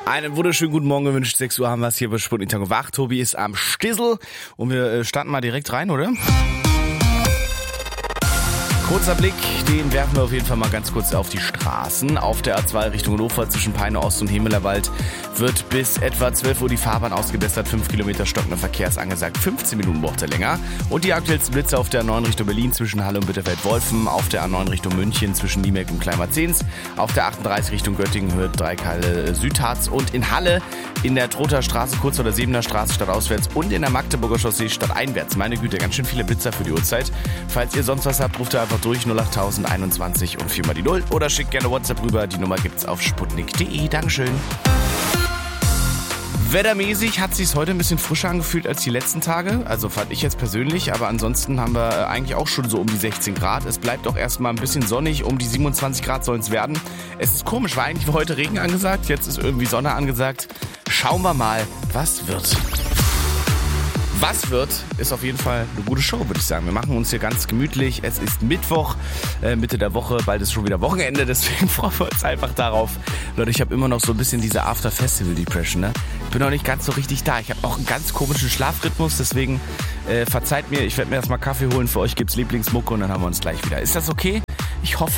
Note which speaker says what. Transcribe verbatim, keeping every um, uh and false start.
Speaker 1: Einen wunderschönen guten Morgen gewünscht. sechs Uhr haben wir es hier bei Sputnik Tango wach. Tobi ist am Stissel und wir starten mal direkt rein, oder? Kurzer Blick, den werfen wir auf jeden Fall mal ganz kurz auf die Straßen. Auf der A zwei Richtung Hannover zwischen Peine Ost und Hemelerwald wird bis etwa zwölf Uhr die Fahrbahn ausgebessert. fünf Kilometer stockender Verkehr ist angesagt. fünfzehn Minuten braucht er länger. Und die aktuellsten Blitze auf der A neun Richtung Berlin zwischen Halle und Bitterfeld-Wolfen. Auf der A neun Richtung München zwischen Niemelk und Kleinmarzens. auf der achtunddreißig Richtung Göttingen hört Dreikalle Südharz. Und in Halle in der Trother Straße kurz vor der Sebener Straße stadtauswärts und in der Magdeburger Chaussee stadteinwärts. Meine Güte, ganz schön viele Blitzer für die Uhrzeit. Falls ihr sonst was habt, ruft ihr einfach durch null acht einundzwanzig und vier mal die null oder schickt gerne WhatsApp rüber. Die Nummer gibt's auf sputnik punkt de. Dankeschön. Wettermäßig hat sich's heute ein bisschen frischer angefühlt als die letzten Tage. Also fand ich jetzt persönlich, aber ansonsten haben wir eigentlich auch schon so um die sechzehn Grad. Es bleibt auch erstmal ein bisschen sonnig, um die siebenundzwanzig Grad sollen es werden. Es ist komisch, war eigentlich für heute Regen angesagt, jetzt ist irgendwie Sonne angesagt. Schauen wir mal, was wird. Was wird, ist auf jeden Fall eine gute Show, würde ich sagen. Wir machen uns hier ganz gemütlich. Es ist Mittwoch, äh, Mitte der Woche, bald ist schon wieder Wochenende, deswegen freuen wir uns einfach darauf. Leute, ich habe immer noch so ein bisschen diese After-Festival-Depression, ne? Ich bin noch nicht ganz so richtig da. Ich habe auch einen ganz komischen Schlafrhythmus, deswegen äh, verzeiht mir, ich werde mir erstmal Kaffee holen. Für euch gibt's Lieblingsmucke und dann haben wir uns gleich wieder. Ist das okay? Ich hoffe.